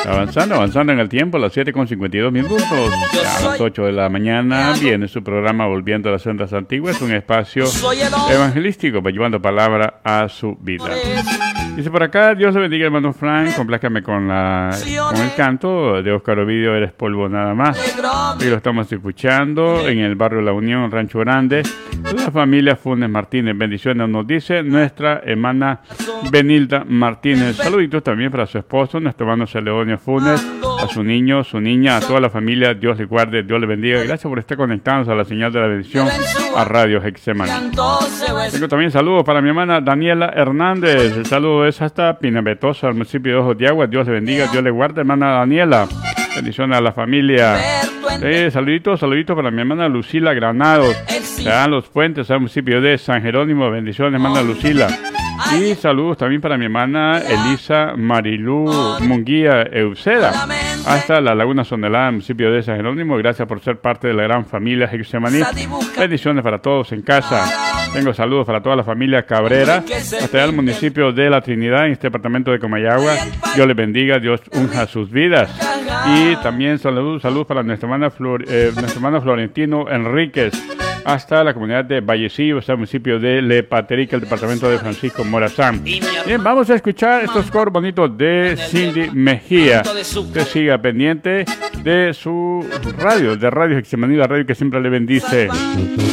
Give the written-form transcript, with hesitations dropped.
Avanzando en el tiempo, a las 7:52. A las 8 de la mañana viene su programa Volviendo a las Sendas Antiguas, un espacio evangelístico, llevando palabra a su vida. Dice por acá, Dios le bendiga, hermano Frank, complácame con el canto de Óscar Ovidio, Eres polvo nada más. Y lo estamos escuchando en el barrio La Unión, Rancho Grande. La familia Funes Martínez, bendiciones, nos dice nuestra hermana Benilda Martínez. Saluditos también para su esposo, nuestro hermano Celedonio Funes, a su niño, su niña, a toda la familia. Dios les guarde, Dios les bendiga. Gracias por estar conectados a la señal de la bendición a Radio Hexemaní. Tengo también saludos para mi hermana Daniela Hernández. El saludo es hasta Pinabetosa, al municipio de Ojos de Agua. Dios les bendiga, Dios les guarde, hermana Daniela. Bendiciones a la familia. Saluditos para mi hermana Lucila Granados, a Los Puentes, al municipio de San Jerónimo. Bendiciones, hermana Lucila. Y saludos también para mi hermana Elisa Marilú Munguía Euseda, hasta la Laguna Sondelada, municipio de San Jerónimo. Gracias por ser parte de la gran familia Hexemaní. Bendiciones para todos en casa. Tengo saludos para toda la familia Cabrera, hasta el municipio de La Trinidad, en este departamento de Comayagua. Dios les bendiga, Dios unja sus vidas. Y también saludos para nuestro hermano Florentino Enríquez, hasta la comunidad de Vallecillo, hasta el municipio de Lepaterica, el departamento de Francisco Morazán. Bien, vamos a escuchar estos coros bonitos de Cindy Mejía. Usted siga pendiente de su radio, de Radio Hexemaní, la radio que siempre le bendice.